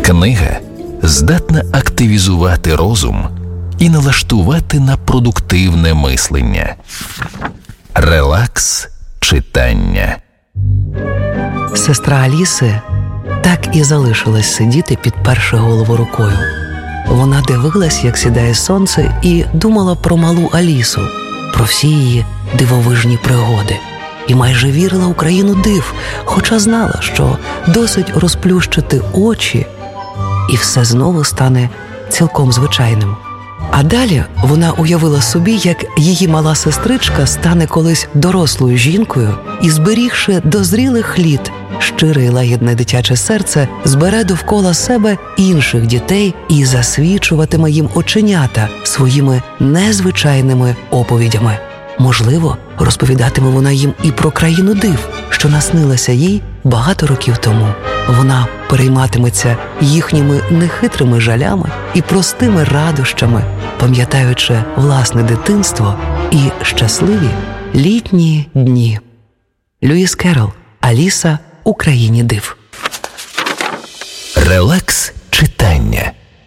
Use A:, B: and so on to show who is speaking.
A: Книга здатна активізувати розум і налаштувати на продуктивне мислення. Релакс читання.
B: Сестра Аліси так і залишилась сидіти, підперши голову рукою. Вона дивилась, як сідає сонце, і думала про малу Алісу, про всі її дивовижні пригоди. І майже вірила у країну див, хоча знала, що досить розплющити очі, і все знову стане цілком звичайним. А далі вона уявила собі, як її мала сестричка стане колись дорослою жінкою і, зберігши до зрілих літ щире і лагідне дитяче серце, збере довкола себе інших дітей і засвічуватиме їм оченята своїми незвичайними оповідями. Можливо, розповідатиме вона їм і про країну див, що наснилася їй багато років тому. Вона перейматиметься їхніми нехитрими жалями і простими радощами, пам'ятаючи власне дитинство і щасливі літні дні. Льюіс Керрол. Аліса у країні див.
A: Релакс читання.